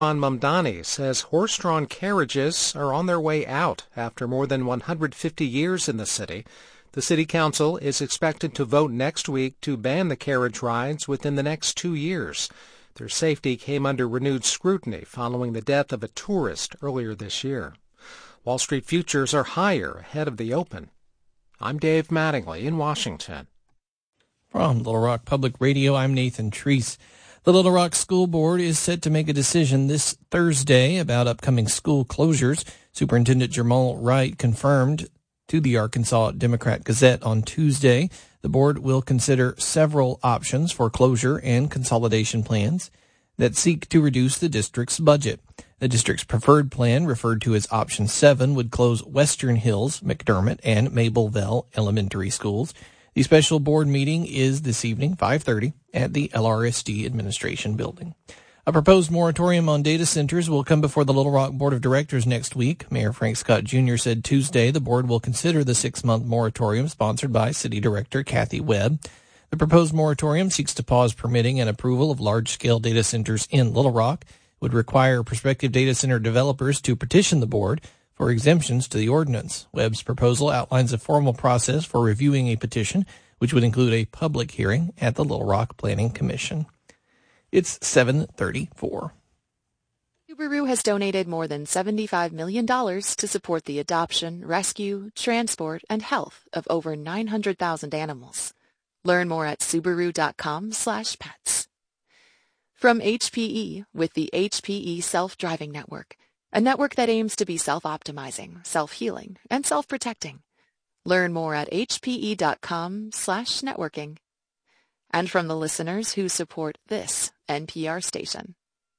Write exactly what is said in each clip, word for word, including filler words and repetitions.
Mamdani says horse-drawn carriages are on their way out after more than one hundred fifty years in the city. The city council is expected to vote next week to ban the carriage rides within the next two years. Their safety came under renewed scrutiny following the death of a tourist earlier this year. Wall Street futures are higher ahead of the open. I'm Dave Mattingly in Washington. From Little Rock Public Radio, I'm Nathan Treese. The Little Rock School Board is set to make a decision this Thursday about upcoming school closures. Superintendent Jamal Wright confirmed to the Arkansas Democrat Gazette on Tuesday. The board will consider several options for closure and consolidation plans that seek to reduce the district's budget. The district's preferred plan, referred to as Option seven, would close Western Hills, McDermott, and Mableville elementary schools. The special board meeting is this evening, five thirty, at the L R S D Administration Building. A proposed moratorium on data centers will come before the Little Rock Board of Directors next week. Mayor Frank Scott Junior said Tuesday the board will consider the six-month moratorium sponsored by City Director Kathy Webb. The proposed moratorium seeks to pause permitting and approval of large-scale data centers in Little Rock. It would require prospective data center developers to petition the board for exemptions to the ordinance. Webb's proposal outlines a formal process for reviewing a petition, which would include a public hearing at the Little Rock Planning Commission. It's seven thirty-four. Subaru has donated more than seventy-five million dollars to support the adoption, rescue, transport, and health of over nine hundred thousand animals. Learn more at Subaru.com slash pets. From H P E with the H P E Self-Driving Network, a network that aims to be self-optimizing, self-healing, and self-protecting. Learn more at hpe.com slash networking. And from the listeners who support this N P R station.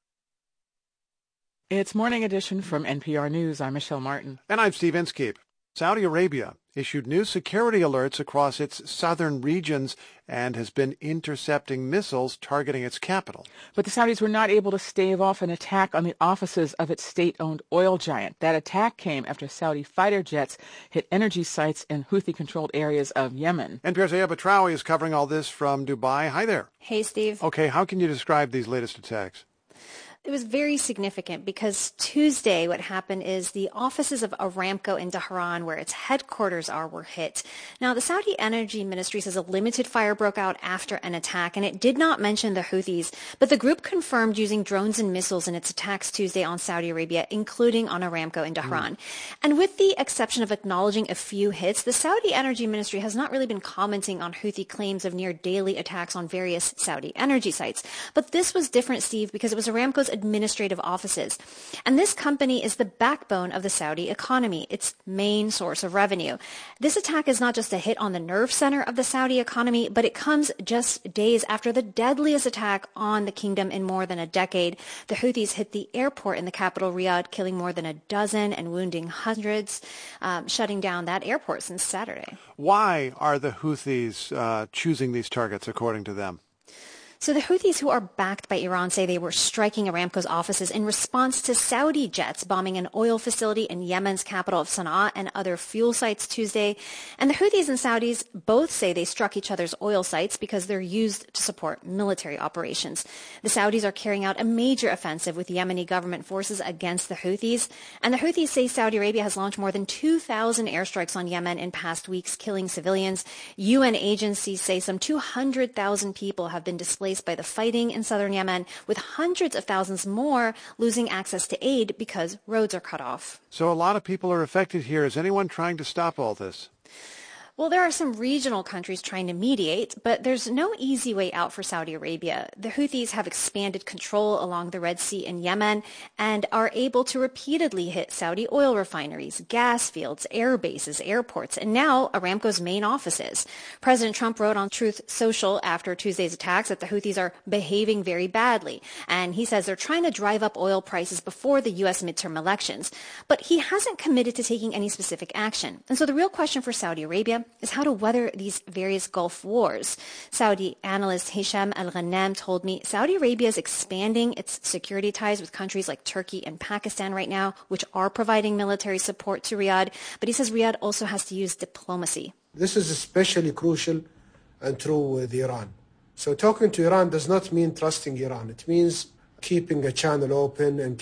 It's Morning Edition from N P R News. I'm Michelle Martin. And I'm Steve Inskeep. Saudi Arabia issued new security alerts across its southern regions and has been intercepting missiles targeting its capital. But the Saudis were not able to stave off an attack on the offices of its state-owned oil giant. That attack came after Saudi fighter jets hit energy sites in Houthi-controlled areas of Yemen. N P R's Aya Batrawi is covering all this from Dubai. Hi there. Hey, Steve. Okay, how can you describe these latest attacks? It was very significant because Tuesday what happened is the offices of Aramco in Tehran, where its headquarters are, were hit. Now, the Saudi Energy Ministry says a limited fire broke out after an attack, and it did not mention the Houthis, but the group confirmed using drones and missiles in its attacks Tuesday on Saudi Arabia, including on Aramco in Tehran. Mm. And with the exception of acknowledging a few hits, the Saudi Energy Ministry has not really been commenting on Houthi claims of near daily attacks on various Saudi energy sites. But this was different, Steve, because it was Aramco's administrative offices. And this company is the backbone of the Saudi economy, its main source of revenue. This attack is not just a hit on the nerve center of the Saudi economy, but it comes just days after the deadliest attack on the kingdom in more than a decade. The Houthis hit the airport in the capital, Riyadh, killing more than a dozen and wounding hundreds, um, shutting down that airport since Saturday. Why are the Houthis uh, choosing these targets, according to them? So the Houthis, who are backed by Iran, say they were striking Aramco's offices in response to Saudi jets bombing an oil facility in Yemen's capital of Sana'a and other fuel sites Tuesday. And the Houthis and Saudis both say they struck each other's oil sites because they're used to support military operations. The Saudis are carrying out a major offensive with Yemeni government forces against the Houthis. And the Houthis say Saudi Arabia has launched more than two thousand airstrikes on Yemen in past weeks, killing civilians. U N agencies say some two hundred thousand people have been displaced by the fighting in southern Yemen, with hundreds of thousands more losing access to aid because roads are cut off. So a lot of people are affected here. Is anyone trying to stop all this? Well, there are some regional countries trying to mediate, but there's no easy way out for Saudi Arabia. The Houthis have expanded control along the Red Sea in Yemen and are able to repeatedly hit Saudi oil refineries, gas fields, air bases, airports, and now Aramco's main offices. President Trump wrote on Truth Social after Tuesday's attacks that the Houthis are behaving very badly, and he says they're trying to drive up oil prices before the U S midterm elections. But he hasn't committed to taking any specific action. And so the real question for Saudi Arabia is how to weather these various Gulf wars. Saudi analyst Hisham Al-Ghannam told me Saudi Arabia is expanding its security ties with countries like Turkey and Pakistan right now, which are providing military support to Riyadh. But he says Riyadh also has to use diplomacy. This is especially crucial and true with Iran. So talking to Iran does not mean trusting Iran. It means keeping a channel open and